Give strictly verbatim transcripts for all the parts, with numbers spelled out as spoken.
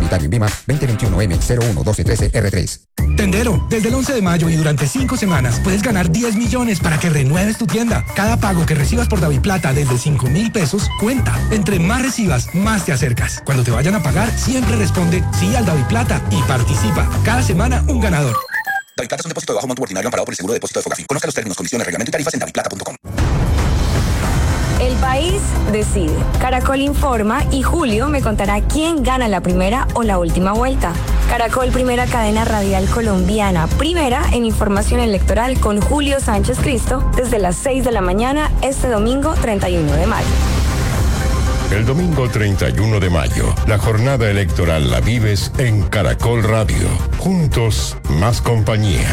voluntario en Vima veinte veintiuno M cero uno doce trece R tres. Tendero, desde el once de mayo y durante cinco semanas puedes ganar diez millones para que renueves tu tienda. Cada pago que recibas por DaviPlata desde cinco mil pesos cuenta. Entre más recibas, más te acercas. Cuando te vayan a pagar, siempre responde sí al DaviPlata y participa. Cada semana un ganador. DaviPlata es un depósito de bajo monto ordinario amparado por el seguro de depósito de Fogafín. Conozca los términos, condiciones, reglamento y tarifas en daviplata punto com. El país decide. Caracol informa y Julio me contará quién gana la primera o la última vuelta. Caracol, primera cadena radial colombiana, primera en información electoral con Julio Sánchez Cristo desde las seis de la mañana este domingo treinta y uno de mayo. El domingo treinta y uno de mayo, la jornada electoral la vives en Caracol Radio. Juntos, más compañía.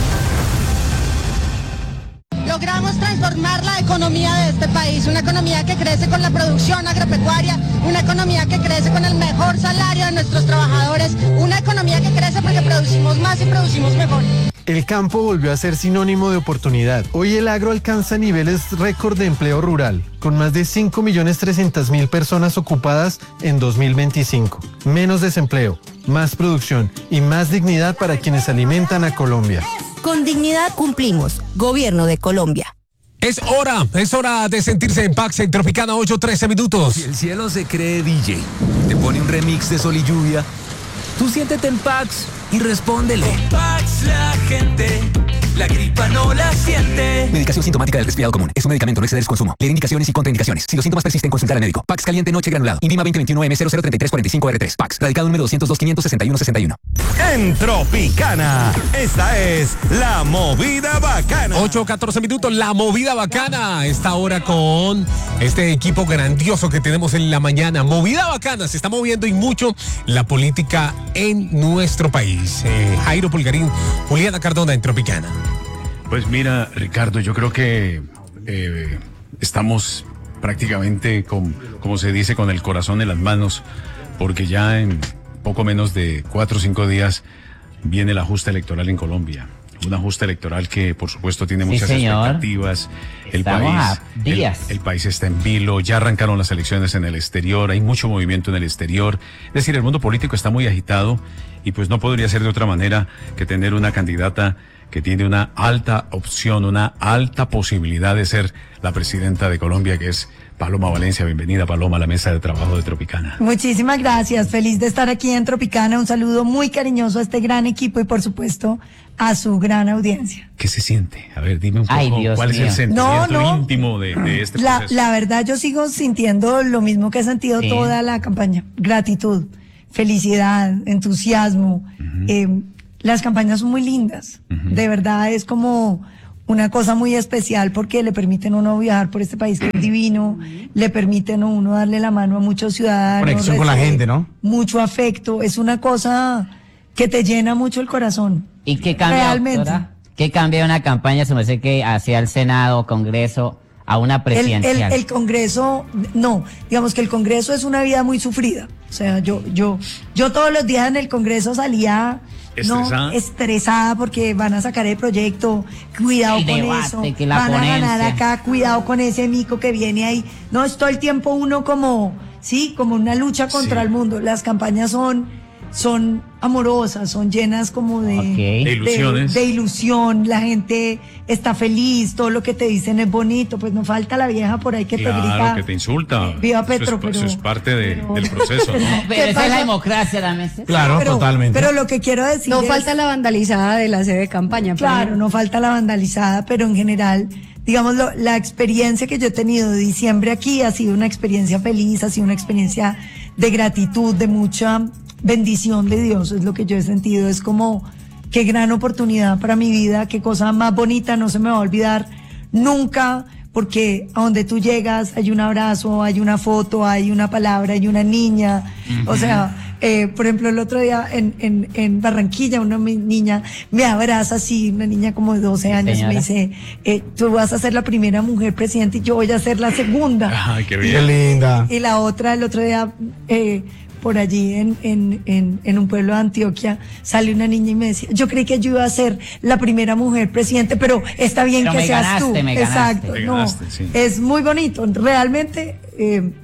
Logramos transformar la economía de este país, una economía que crece con la producción agropecuaria, una economía que crece con el mejor salario de nuestros trabajadores, una economía que crece porque producimos más y producimos mejor. El campo volvió a ser sinónimo de oportunidad. Hoy el agro alcanza niveles récord de empleo rural, con más de cinco millones trescientas mil personas ocupadas en dos mil veinticinco. Menos desempleo, más producción y más dignidad para quienes alimentan a Colombia. Con dignidad cumplimos. Gobierno de Colombia. Es hora, es hora de sentirse en Pax en Tropicana, ocho trece minutos. Si el cielo se cree D J, te pone un remix de Sol y Lluvia, tú siéntete en Pax y respóndele. Con Pax la gente, la gripa no la siente. Medicación sintomática del resfriado común. Es un medicamento, no exceder su consumo. Leer indicaciones y contraindicaciones. Si los síntomas persisten, consultar al médico. Pax caliente noche granulado. Invima veinte veintiuno M cero cero treinta y tres cuarenta y cinco R tres. Pax. Radicado número doscientos dos quinientos sesenta y uno sesenta y uno. En Tropicana, esta es la movida bacana. ocho catorce minutos, la movida bacana. Esta hora con este equipo grandioso que tenemos en la mañana. Movida bacana. Se está moviendo y mucho la política en nuestro país. Eh, Jairo Pulgarín, Juliana Cardona en Tropicana. Pues mira, Ricardo, yo creo que eh, estamos prácticamente, con, como se dice, con el corazón en las manos, porque ya en poco menos de cuatro o cinco días viene la justa electoral en Colombia. Una justa electoral que, por supuesto, tiene muchas sí, expectativas. El Estamos país, a días. El, el país está en vilo, ya arrancaron las elecciones en el exterior, hay mucho movimiento en el exterior. Es decir, el mundo político está muy agitado y pues no podría ser de otra manera que tener una candidata que tiene una alta opción, una alta posibilidad de ser la presidenta de Colombia, que es Paloma Valencia. Bienvenida, Paloma, a la mesa de trabajo de Tropicana. Muchísimas gracias, feliz de estar aquí en Tropicana. Un saludo muy cariñoso a este gran equipo y, por supuesto, a su gran audiencia. ¿Qué se siente? A ver, dime un poco, Ay, Dios ¿cuál mío. es el sentimiento No, no. íntimo de, de este La, proceso? la verdad, yo sigo sintiendo lo mismo que he sentido Sí. toda la campaña. Gratitud, felicidad, entusiasmo. Uh-huh. eh, las campañas son muy lindas. Uh-huh. De verdad, es como una cosa muy especial porque le permiten a uno viajar por este país que es divino, le permiten a uno darle la mano a muchos ciudadanos. Conexión con la gente, ¿no? Mucho afecto. Es una cosa que te llena mucho el corazón. ¿Y qué cambia, Realmente. doctora? ¿Qué cambia una campaña, se me hace que hacia el Senado, Congreso, a una El, presidencial? el, el Congreso, no, digamos que el Congreso es una vida muy sufrida. O sea, yo, yo, yo todos los días en el Congreso salía ¿Estresada? no, estresada porque van a sacar el proyecto, cuidado El con debate, eso, que la van a ganar ponencia. acá, cuidado con ese mico que viene ahí. No, es todo el tiempo uno como, sí, como una lucha contra Sí. el mundo. Las campañas son, son amorosas, son llenas como de, Ok. De ilusiones. de ilusión, la gente está feliz, todo lo que te dicen es bonito, pues no falta la vieja por ahí que Claro, te grita. que te insulta. Viva Eso es Petro, pa- pero- Eso es parte de- pero- del proceso, ¿no? Pero ¿Qué esa es pasa? la democracia, la mesa. Claro, pero, totalmente. Pero lo que quiero decir No es, falta la vandalizada de la sede de campaña. por claro, ejemplo. no falta la vandalizada, pero en general, digamos, lo- la experiencia que yo he tenido de diciembre aquí ha sido una experiencia feliz, ha sido una experiencia de gratitud, de mucha bendición de Dios, es lo que yo he sentido, es como, qué gran oportunidad para mi vida, qué cosa más bonita, no se me va a olvidar nunca, porque a donde tú llegas hay un abrazo, hay una foto, hay una palabra, hay una niña, o sea, eh, por ejemplo, el otro día en, en, en Barranquilla una mi- niña me abraza así, una niña como de doce años, señora. me dice, eh, tú vas a ser la primera mujer presidenta y yo voy a ser la segunda. Ay, qué Qué bien. linda. Y la otra, el otro día, eh, por allí en, en, en, en un pueblo de Antioquia, sale una niña y me decía, yo creí que yo iba a ser la primera mujer presidente, pero está bien Pero que me seas ganaste, tú. me ganaste. Exacto, Me no, ganaste, sí. es muy bonito. Realmente, eh,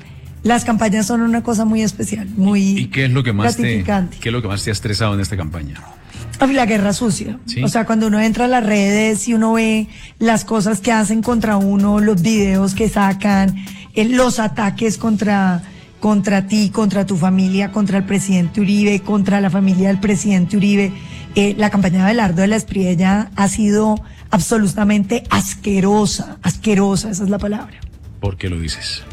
las campañas son una cosa muy especial, muy ¿Y qué es lo que más te, gratificante. qué es lo que más te ha estresado en esta campaña? Ay, la guerra sucia. ¿Sí? O sea, cuando uno entra a las redes y uno ve las cosas que hacen contra uno, los videos que sacan, eh, los ataques contra, contra ti, contra tu familia, contra el presidente Uribe, contra la familia del presidente Uribe. Eh, la campaña de Abelardo de la Espriella ha sido absolutamente asquerosa, asquerosa, esa es la palabra. ¿Por qué lo dices?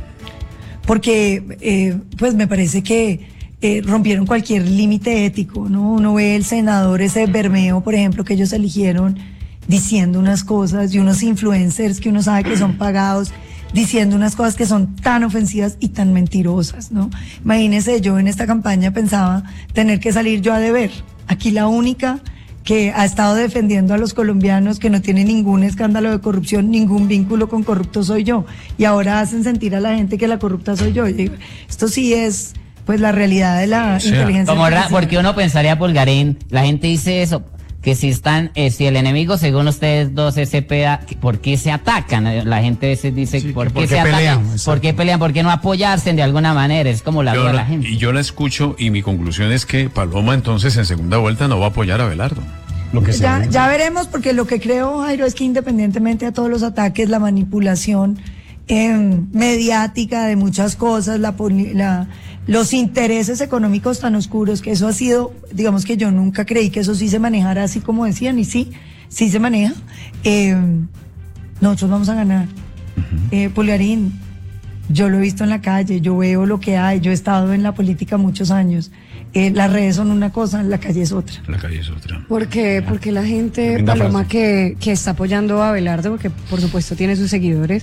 Porque, eh, pues me parece que eh, rompieron cualquier límite ético, ¿no? Uno ve el senador ese Bermeo, por ejemplo, que ellos eligieron diciendo unas cosas, y unos influencers que uno sabe que son pagados, diciendo unas cosas que son tan ofensivas y tan mentirosas, ¿no? Imagínese, yo en esta campaña pensaba tener que salir yo a deber. Aquí la única que ha estado defendiendo a los colombianos, que no tiene ningún escándalo de corrupción, ningún vínculo con corruptos, soy yo. Y ahora hacen sentir a la gente que la corrupta soy yo. Y digo, esto sí es, pues, la realidad de la o sea, inteligencia como artificial. Porque uno pensaría, Pulgarín, la gente dice eso, que si están, eh, si el enemigo, según ustedes dos, es Cepeda, ¿por qué se atacan? La gente a veces dice, sí, ¿por qué, ¿por qué se pelean? atacan? ¿Por qué pelean? ¿Por qué no apoyarse de alguna manera? Es como la yo duda de la, la gente. Y yo la escucho y mi conclusión es que Paloma entonces en segunda vuelta no va a apoyar a Abelardo. Lo que ya, ya veremos, porque lo que creo, Jairo, es que independientemente de todos los ataques, la manipulación eh, mediática de muchas cosas, la, la, los intereses económicos tan oscuros, que eso ha sido, digamos que yo nunca creí que eso sí se manejara así como decían, y sí, sí se maneja. Eh, nosotros vamos a ganar. Uh-huh. eh, Pulgarín, yo lo he visto en la calle, yo veo lo que hay, yo he estado en la política muchos años. Eh, las redes son una cosa, la calle es otra. La calle es otra. Porque, porque la gente, Paloma, que, que está apoyando a Abelardo, porque por supuesto tiene sus seguidores,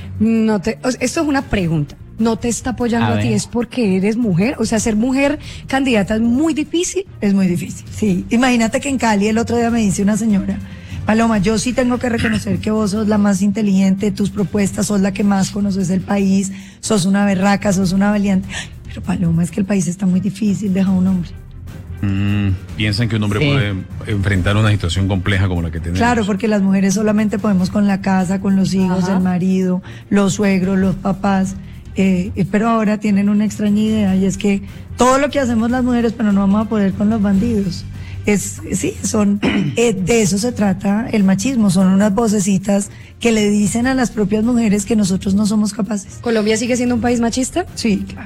no te, o sea, esto es una pregunta, no te está apoyando a, a ti, es porque eres mujer, o sea, ser mujer candidata es muy difícil. Es muy difícil, sí. Imagínate que en Cali el otro día me dice una señora, Paloma, yo sí tengo que reconocer que vos sos la más inteligente, tus propuestas, sos la que más conoces el país, sos una berraca, sos una valiente. Pero Paloma, es que el país está muy difícil, deja a un hombre. Mm, ¿Piensan que un hombre sí. puede enfrentar una situación compleja como la que tenemos? Claro, porque las mujeres solamente podemos con la casa, con los hijos, Ajá. el marido, los suegros, los papás. Eh, pero ahora tienen una extraña idea, y es que todo lo que hacemos las mujeres, pero no vamos a poder con los bandidos. Es, sí, son, eh, de eso se trata el machismo, son unas vocecitas que le dicen a las propias mujeres que nosotros no somos capaces. ¿Colombia sigue siendo un país machista? Sí, claro.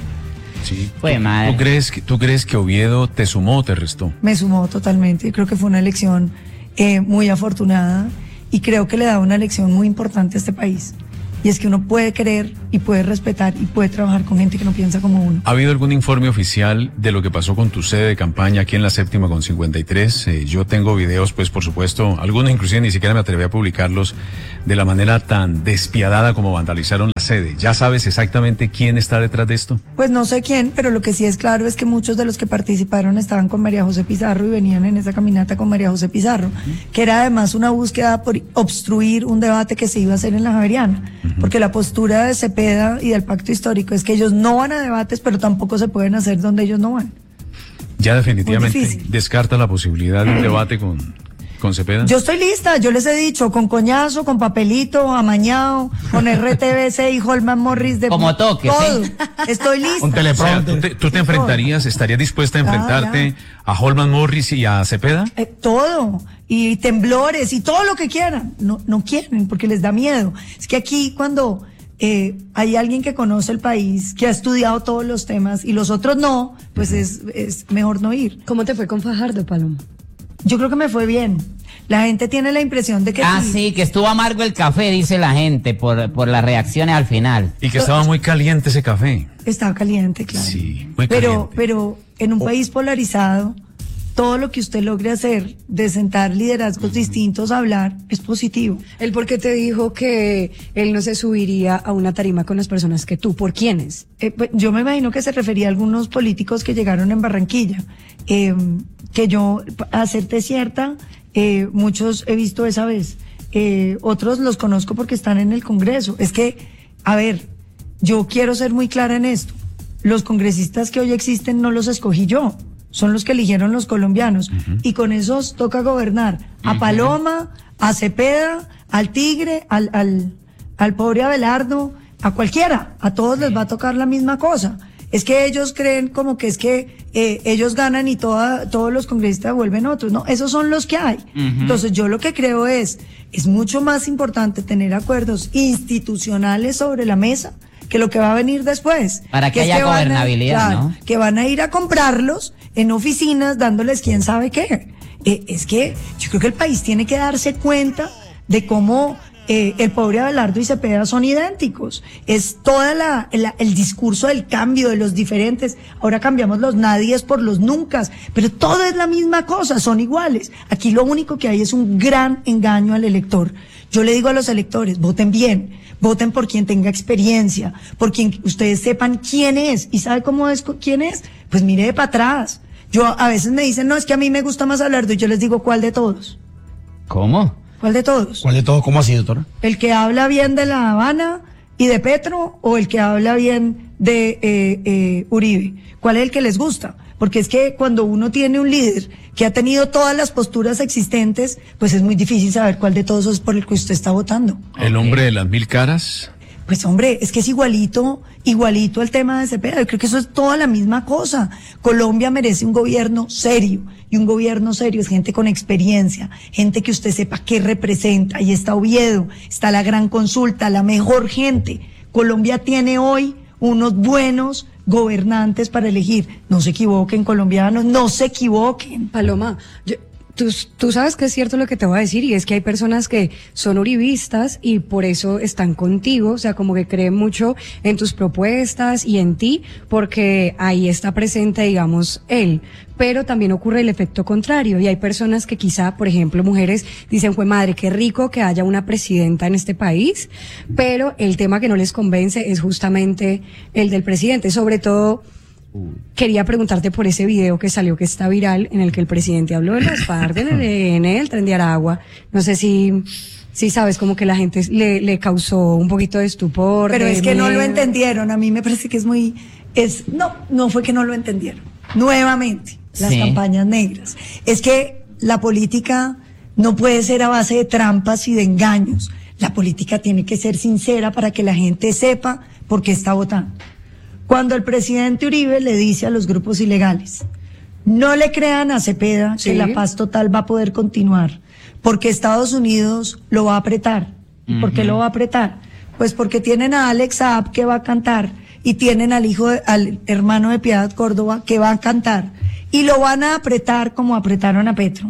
Sí. ¿Tú, ¿tú, crees que, ¿Tú crees que Oviedo te sumó o te restó? Me sumó totalmente, creo que fue una elección eh, muy afortunada, y creo que le da una lección muy importante a este país. Y es que uno puede querer y puede respetar y puede trabajar con gente que no piensa como uno. ¿Ha habido algún informe oficial de lo que pasó con tu sede de campaña aquí en la séptima con cincuenta y tres? Eh, yo tengo videos, pues por supuesto, algunos inclusive ni siquiera me atreví a publicarlos, de la manera tan despiadada como vandalizaron la sede. ¿Ya sabes exactamente quién está detrás de esto? Pues no sé quién, pero lo que sí es claro es que muchos de los que participaron estaban con María José Pizarro y venían en esa caminata con María José Pizarro, uh-huh. que era además una búsqueda por obstruir un debate que se iba a hacer en la Javeriana. Uh-huh. Porque la postura de Cepeda y del pacto histórico es que ellos no van a debates, pero tampoco se pueden hacer donde ellos no van. Ya definitivamente descarta la posibilidad de un debate con, con Cepeda. Yo estoy lista, yo les he dicho, con coñazo, con papelito, amañado, con R T B C y Holman Morris de como toque, todo. ¿sí? Estoy lista. Un teleprompter. O sea, ¿tú, te, ¿Tú te enfrentarías, estarías dispuesta a enfrentarte ah, a Holman Morris y a Cepeda? Eh, todo. Y temblores y todo lo que quieran. No, no quieren porque les da miedo. Es que aquí cuando eh, hay alguien que conoce el país, que ha estudiado todos los temas y los otros no, pues es, es mejor no ir. ¿Cómo te fue con Fajardo, Paloma? Yo creo que me fue bien. La gente tiene la impresión de que... Ah, sí, sí que estuvo amargo el café, dice la gente, por, por las reacciones al final. Y que estaba muy caliente ese café. Estaba caliente, claro. Sí, muy pero, caliente. Pero en un oh. país polarizado, todo lo que usted logre hacer de sentar liderazgos distintos a hablar es positivo. ¿Él por qué te dijo que él no se subiría a una tarima con las personas que tú? ¿Por quiénes? Eh, pues, yo me imagino que se refería a algunos políticos que llegaron en Barranquilla. Eh, que yo, a serte cierta, eh, muchos he visto esa vez. Eh, otros los conozco porque están en el Congreso. Es que, a ver, yo quiero ser muy clara en esto. Los congresistas que hoy existen no los escogí yo. Son los que eligieron los colombianos. Uh-huh. Y con esos toca gobernar. A uh-huh. Paloma, a Cepeda, al Tigre, al, al, al pobre Abelardo, a cualquiera, a todos les va a tocar la misma cosa. Es que ellos creen como que es que eh, ellos ganan y toda, todos los congresistas vuelven otros. No, esos son los que hay. Uh-huh. Entonces yo lo que creo es, es mucho más importante tener acuerdos institucionales sobre la mesa que lo que va a venir después. Para que, que haya gobernabilidad, a, claro, ¿no? Que van a ir a comprarlos en oficinas dándoles quién sabe qué. Eh, es que yo creo que el país tiene que darse cuenta de cómo Eh, el pobre Abelardo y Cepeda son idénticos. Es toda la, la el discurso del cambio de los diferentes. Ahora cambiamos los nadies por los nuncas, pero todo es la misma cosa, son iguales. Aquí lo único que hay es un gran engaño al elector. Yo le digo a los electores, voten bien, voten por quien tenga experiencia, por quien ustedes sepan quién es. ¿Y sabe cómo es quién es? Pues mire para atrás. Yo a veces me dicen, no, es que a mí me gusta más Abelardo, y yo les digo, ¿cuál de todos? ¿Cómo? ¿Cuál de todos? ¿Cuál de todos? ¿Cómo así, doctora? ¿El que habla bien de La Habana y de Petro o el que habla bien de eh, eh, Uribe? ¿Cuál es el que les gusta? Porque es que cuando uno tiene un líder que ha tenido todas las posturas existentes, pues es muy difícil saber cuál de todos es por el que usted está votando. ¿El hombre de las mil caras? Pues hombre, es que es igualito, igualito el tema de Cepeda. Yo creo que eso es toda la misma cosa. Colombia merece un gobierno serio. Y un gobierno serio es gente con experiencia, gente que usted sepa qué representa. Ahí está Oviedo, está la gran consulta, la mejor gente. Colombia tiene hoy unos buenos gobernantes para elegir. No se equivoquen, colombianos, no se equivoquen. Paloma, yo... Tú, tú sabes que es cierto lo que te voy a decir, y es que hay personas que son uribistas y por eso están contigo, o sea, como que creen mucho en tus propuestas y en ti, porque ahí está presente, digamos, él. Pero también ocurre el efecto contrario, y hay personas que quizá, por ejemplo, mujeres, dicen, pues madre, qué rico que haya una presidenta en este país, pero el tema que no les convence es justamente el del presidente, sobre todo. Quería preguntarte por ese video que salió, que está viral, en el que el presidente habló de las FARC, del E L N, del Tren de Aragua. No sé si, si sabes, como que la gente le, le causó un poquito de estupor. Pero de es que miedo. No lo entendieron. A mí me parece que es muy, es, no, no fue que no lo entendieron. Nuevamente, las Sí. campañas negras. Es que la política no puede ser a base de trampas y de engaños. La política tiene que ser sincera para que la gente sepa por qué está votando. Cuando el presidente Uribe le dice a los grupos ilegales, no le crean a Cepeda Sí. que la paz total va a poder continuar, porque Estados Unidos lo va a apretar. ¿Y por qué lo va a apretar? Pues porque tienen a Alex Saab que va a cantar, y tienen al hijo, de- al hermano de Piedad Córdoba que va a cantar, y lo van a apretar como apretaron a Petro.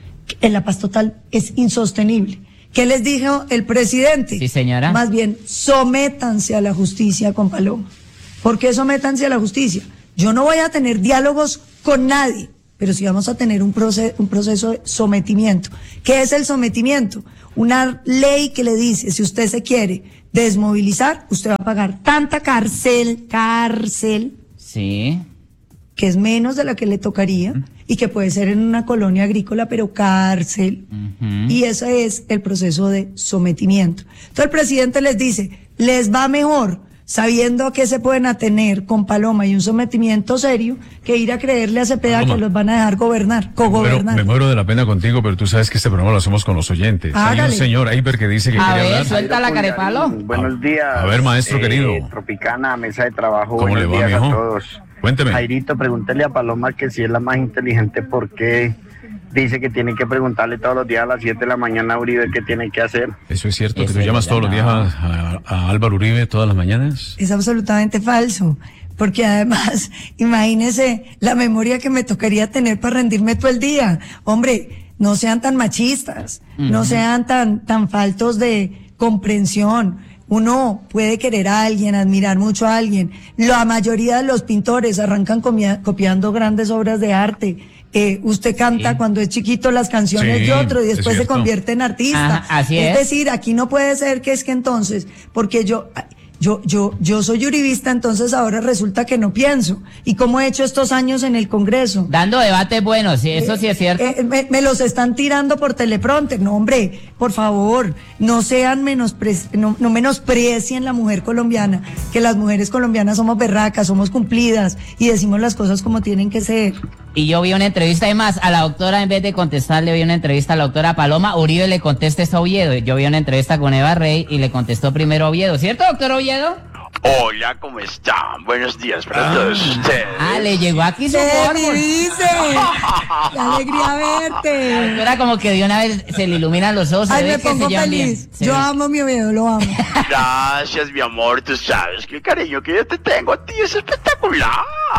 En la paz total es insostenible. ¿Qué les dijo el presidente? Sí, señora. Más bien, sométanse a la justicia con Paloma. ¿Por qué sométanse a la justicia? Yo no voy a tener diálogos con nadie, pero sí vamos a tener un proceso, un proceso de sometimiento. ¿Qué es el sometimiento? Una ley que le dice, si usted se quiere desmovilizar, usted va a pagar tanta cárcel, cárcel, Sí. que es menos de la que le tocaría, y que puede ser en una colonia agrícola, pero cárcel. Ujú. Y ese es el proceso de sometimiento. Entonces el presidente les dice, les va mejor sabiendo a qué se pueden atener con Paloma y un sometimiento serio, que ir a creerle a Cepeda Paloma. que los van a dejar gobernar, Pero cogobernar. me muero de la pena contigo, pero tú sabes que este programa lo hacemos con los oyentes. Hay un Hágale. señor Eiber que dice que A quiere ver, hablar. suelta la carepalo. Buenos días. A ver, maestro eh, querido. Tropicana, mesa de trabajo. ¿Cómo buenos le va, días mijo? a todos. Cuénteme. Jairito, pregúntele a Paloma que si es la más inteligente, ¿por qué dice que tiene que preguntarle todos los días a las siete de la mañana a Uribe qué tiene que hacer? Eso es cierto, que Eso tú es llamas todos los días verdad. a, a- a Álvaro Uribe todas las mañanas. Es absolutamente falso, porque además, imagínese la memoria que me tocaría tener para rendirme todo el día. Hombre, no sean tan machistas, no Ujú. sean tan, tan faltos de comprensión. Uno puede querer a alguien, admirar mucho a alguien. La mayoría de los pintores arrancan comia- copiando grandes obras de arte. Eh, usted canta Sí. cuando es chiquito las canciones Sí, de otro y es después se cierto. convierte en artista. Ajá, así es. decir, aquí no puede ser que es que entonces, porque yo, yo, yo, yo soy uribista, entonces ahora resulta que no pienso. ¿Y cómo he hecho estos años en el Congreso? Dando debates buenos, sí, eso sí es cierto. Eh, me, me los están tirando por teleprompter. No, hombre, por favor, no sean menospre- no, no menosprecien la mujer colombiana, que las mujeres colombianas somos berracas, somos cumplidas y decimos las cosas como tienen que ser. Y yo vi una entrevista, además, a la doctora, en vez de contestarle, vi una entrevista a la doctora Paloma, Uribe le contesta a Oviedo. Yo vi una entrevista con Eva Rey y le contestó primero a Oviedo. ¿Cierto, doctor Oviedo? Hola, ¿cómo están? Buenos días para ah. todos ustedes. Ah, le llegó aquí su fórmula. dice! ¡Qué alegría verte! La doctora como que de una vez se le iluminan los ojos. Ay, se me ve pongo que se feliz. Bien. Yo amo a mi Oviedo, lo amo. Gracias, mi amor. Tú sabes que el cariño que yo te tengo a ti es espectacular.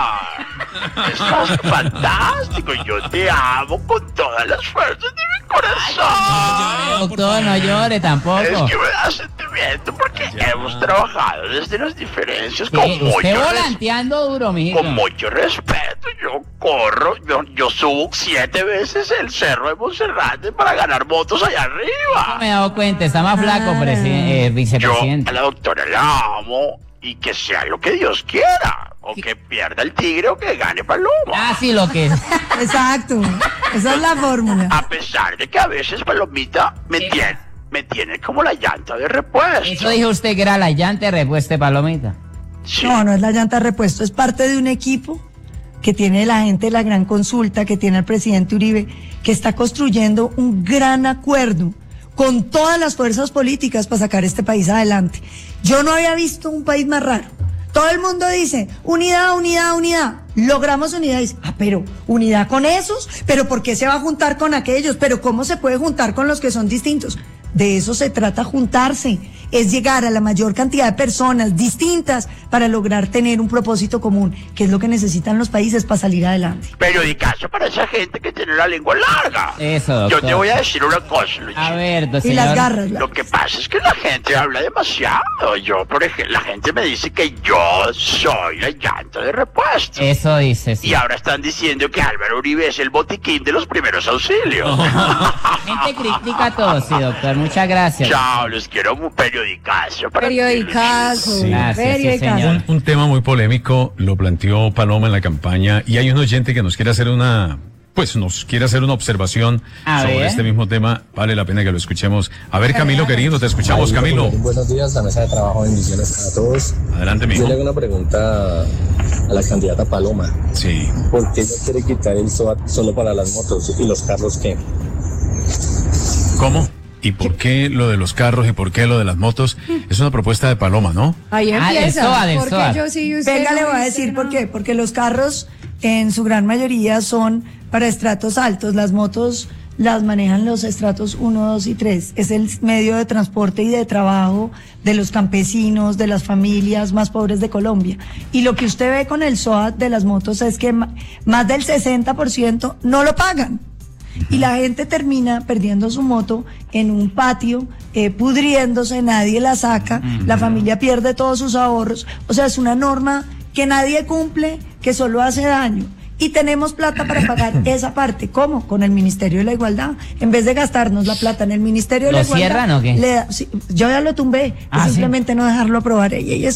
Estás fantástico. Yo te amo con todas las fuerzas de mi corazón. Ay, no, doctor, no llore tampoco. Es que me da sentimiento porque hemos trabajado desde las diferencias con sí, mucho usted volanteando duro, mijo. Con mucho respeto. Yo corro, yo, yo subo siete veces el cerro de Monserrate para ganar votos allá arriba. No me he dado cuenta, está más flaco, ah. eh, vicepresidente. Yo a la doctora la amo y que sea lo que Dios quiera. O que pierda el tigre o que gane Paloma. Ah, sí, lo que es. Exacto. Esa es la fórmula. A pesar de que a veces Palomita me tiene, me tiene como la llanta de repuesto. Eso dijo usted que era la llanta de repuesto, Palomita. Sí. No, no es la llanta de repuesto, es parte de un equipo que tiene la gente de la gran consulta, que tiene el presidente Uribe, que está construyendo un gran acuerdo con todas las fuerzas políticas para sacar este país adelante. Yo no había visto un país más raro. Todo el mundo dice, unidad, unidad, unidad. Logramos unidad. Dice, ah, pero unidad con esos, pero ¿por qué se va a juntar con aquellos? Pero ¿cómo se puede juntar con los que son distintos? De eso se trata juntarse, es llegar a la mayor cantidad de personas distintas para lograr tener un propósito común, que es lo que necesitan los países para salir adelante. Periodicazo para esa gente que tiene la lengua larga. Eso, doctor. Yo te voy a decir una cosa, Luis. A ver, doctor. Y las garras. Lo que pasa es que la gente habla demasiado. Yo, por ejemplo, la gente me dice que yo soy la llanta de repuesto. Eso dice, sí. Y ahora están diciendo que Álvaro Uribe es el botiquín de los primeros auxilios. La gente critica todo, sí, doctor. Muchas gracias. Chao, los quiero muy periodicazo. Periodicazo. Sí. Gracias, periodicazo. sí, un, un tema muy polémico lo planteó Paloma en la campaña y hay un oyente que nos quiere hacer una, pues nos quiere hacer una observación A sobre ver. este mismo tema. Vale la pena que lo escuchemos. A ver, Camilo querido, te escuchamos, Camilo. Buenos días, la mesa de trabajo, bendiciones para todos. Adelante, mijo. Yo le hago una pregunta a la candidata Paloma. Sí. ¿Por qué ella quiere quitar el S O A T solo para las motos y los carros qué? ¿Cómo? ¿Y por qué lo de los carros y por qué lo de las motos? Es una propuesta de Paloma, ¿no? Ahí Ah, del empieza. SOA, del porque SOA. yo sí y usted Venga, no le voy a dice decir nada. por qué. Porque los carros, en su gran mayoría, son para estratos altos. Las motos las manejan los estratos uno, dos y tres. Es el medio de transporte y de trabajo de los campesinos, de las familias más pobres de Colombia. Y lo que usted ve con el S O A T de las motos es que ma- más del sesenta por ciento no lo pagan. Y la gente termina perdiendo su moto en un patio, eh, pudriéndose, nadie la saca, la familia pierde todos sus ahorros. O sea, es una norma que nadie cumple, que solo hace daño. Y tenemos plata para pagar esa parte. ¿Cómo? Con el Ministerio de la Igualdad. En vez de gastarnos la plata en el Ministerio de ¿Lo la Igualdad. cierran o qué? le da- sí, yo ya lo tumbé, Ah, es simplemente ¿sí? no dejarlo aprobar. Y ella es